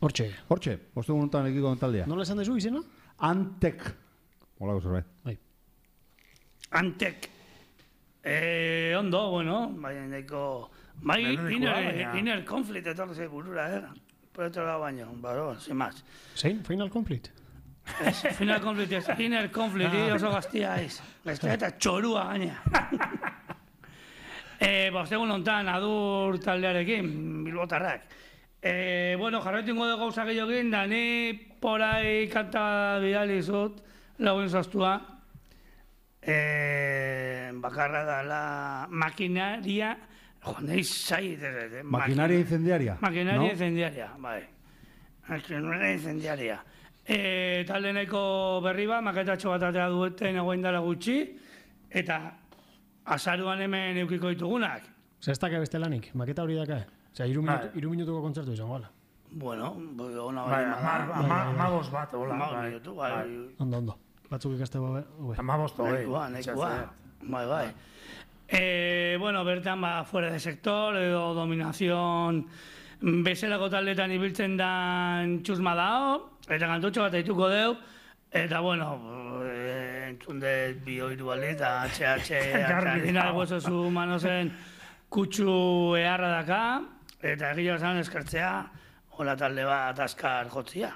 Hortxe, ostegun honetan ekiko taldea. Nola esan dezu izena? Antek. Olako zerbait. Bai. Antek. Ondo, bueno, bai, inner conflict etorri zei burura, proietora baino, baro, sin más. Zein? Final Conflict? Final conflict ez, inner conflict, oso gaztia ez. Eta txorua gaina. Ostegun honetan, adur taldearekin, bilbotarrak. Bueno, jarraitu ingo dugu gauza gehiagin, da ni porai kanta bidali zut, lagun zaztua. Bakarra da la maquinaria, nahi zai... Maquinaria incendiaria. Maquinaria incendiaria, bai. Maquinaria incendiaria. Talde nahiko berri bat, maketatxo bat atea dueten egoen dela gutxi, eta azaruan hemen eukiko ditugunak. Zer ez daka beste lanik, maketa hori daka? Osea, 3 minutuko kontzertu izango, ala? Bueno, ona bai, amabos bat, hola. Bai. Ondo. Batzuk ikaste hobe. Amabos hogei. Nahikoa. Bai. Bueno, bertan, fuera de sector, edo dominación bezalako taldetan ibiltzen dan txusma dao, eta kantutxo bat aituko deu, eta, bueno, entzun dut bioiru alde, eta Argentina hueso zu manozen kutsu eharra daka, eta egia esan eskertzea, hola talde bat askar jotzia.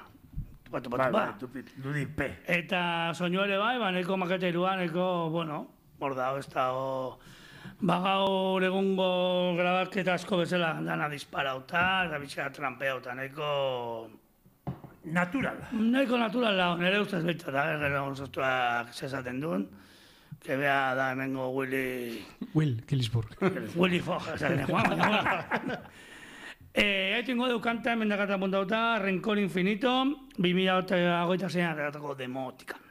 Dudi P. Eta soinu ere bai, neko maketeruan, neko, bueno, hor dago, ez dago, gaur egungo grabaketa asko bezala dana disparauta, eta bitxera trampeauta, neko... Natural. Neko natural da, nire ustez behitu da, gero zoztuak zezaten duen, que bea da hemengo Will Killisburg. Willy Fogg, esaten Juan. Haitu ingo deu kanta, hemen dakata puntauta, Rencor Infinito, 2008 zeinan eratuko Demotika.